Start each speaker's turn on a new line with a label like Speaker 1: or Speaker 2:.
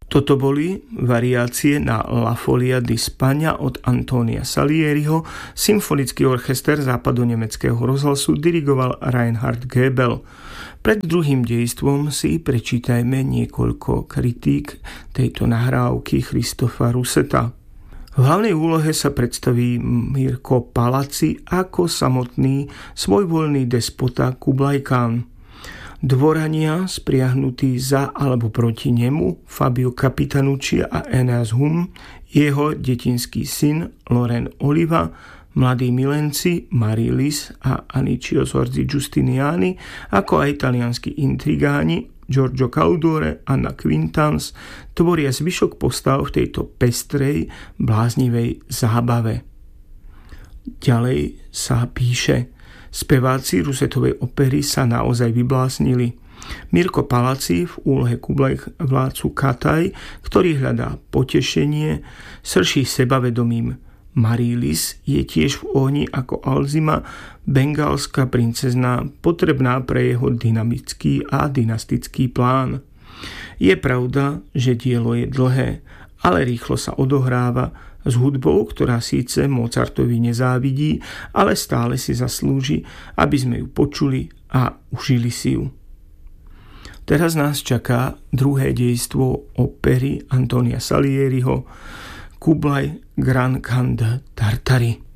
Speaker 1: Toto boli variácie na La Folia di Spagna od Antonia Salieriho. Symfonický orchester západonemeckého rozhlasu dirigoval Reinhard Goebel. Pred druhým dejstvom si prečítajme niekoľko kritík tejto nahrávky Christopha Russeta. V hlavnej úlohe sa predstaví Mirko Palazzi ako samotný svojvoľný despota Kublai Khan. Dvorania spriahnutí za alebo proti nemu Fabio Capitanucci a Eneas Hum, jeho detinský syn Loren Oliva, mladí milenci Marie-Lise a Anicio Zorzi Giustiniani, ako aj talianskí intrigáni Giorgio Caudore, Anna Quintans tvoria zvyšok postav v tejto pestrej, bláznivej zábave. Ďalej sa píše: speváci Russetovej opery sa naozaj vybláznili. Mirko Palazzi v úlohe Kublai vládcu Kataj, ktorý hľadá potešenie, srší sebavedomím. Marie-Lise je tiež v ohni ako Alzima, bengálska princezná, potrebná pre jeho dynamický a dynastický plán. Je pravda, že dielo je dlhé, ale rýchlo sa odohráva s hudbou, ktorá síce Mozartovi nezávidí, ale stále si zaslúži, aby sme ju počuli a užili si ju. Teraz nás čaká druhé dejstvo opery Antonia Salieriho Kublai Grand Khan de Tartary.